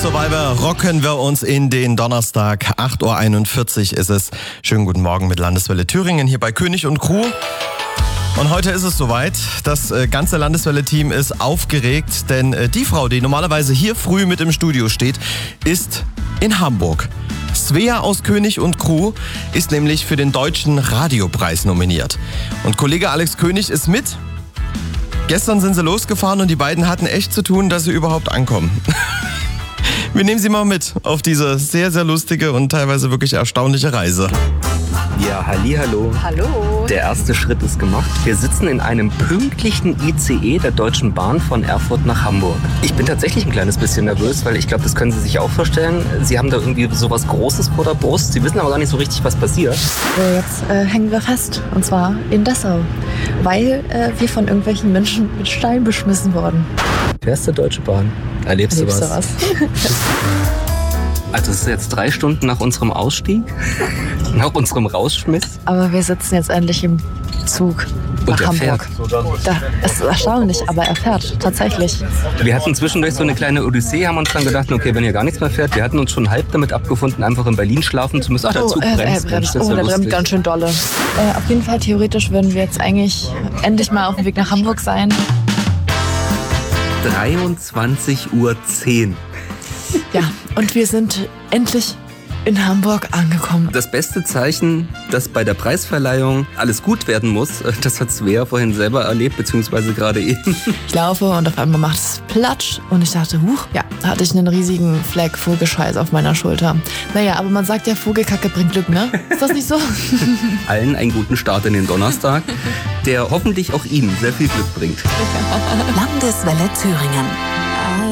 Survivor rocken wir uns in den Donnerstag. 8.41 Uhr ist es. Schönen guten Morgen mit Landeswelle Thüringen hier bei König und Crew. Und heute ist es soweit. Das ganze Landeswelle-Team ist aufgeregt, denn die Frau, die normalerweise hier früh mit im Studio steht, ist in Hamburg. Svea aus König und Crew ist nämlich für den Deutschen Radiopreis nominiert. Und Kollege Alex König ist mit. Gestern sind sie losgefahren und die beiden hatten echt zu tun, dass sie überhaupt ankommen. Wir nehmen Sie mal mit auf diese sehr, sehr lustige und teilweise wirklich erstaunliche Reise. Ja, hallihallo. Hallo. Der erste Schritt ist gemacht. Wir sitzen in einem pünktlichen ICE der Deutschen Bahn von Erfurt nach Hamburg. Ich bin tatsächlich ein kleines bisschen nervös, weil ich glaube, das können Sie sich auch vorstellen. Sie haben da irgendwie sowas Großes vor der Brust. Sie wissen aber gar nicht so richtig, was passiert. Jetzt hängen wir fest, und zwar in Dessau, weil wir von irgendwelchen Menschen mit Stein beschmissen wurden. Fährst du Deutsche Bahn? Erlebst du was? Also es ist jetzt 3 Stunden nach unserem Ausstieg, nach unserem Rausschmiss. Aber wir sitzen jetzt endlich im Zug nach Hamburg. Das ist erstaunlich, aber er fährt tatsächlich. Wir hatten zwischendurch so eine kleine Odyssee, haben uns dann gedacht, okay, wenn hier gar nichts mehr fährt, wir hatten uns schon halb damit abgefunden, einfach in Berlin schlafen zu müssen. Ach, der Zug bremst. Der bremst ganz schön dolle. Auf jeden Fall, theoretisch würden wir jetzt eigentlich endlich mal auf dem Weg nach Hamburg sein. 23:10 Uhr. Ja, und wir sind endlich in Hamburg angekommen. Das beste Zeichen, dass bei der Preisverleihung alles gut werden muss, das hat Svea vorhin selber erlebt, beziehungsweise gerade eben. Ich laufe und auf einmal macht es Platsch und ich dachte, huch, ja, da hatte ich einen riesigen Fleck Vogelscheiß auf meiner Schulter. Naja, aber man sagt ja, Vogelkacke bringt Glück, ne? Ist das nicht so? Allen einen guten Start in den Donnerstag, der hoffentlich auch Ihnen sehr viel Glück bringt. Landeswelle Thüringen.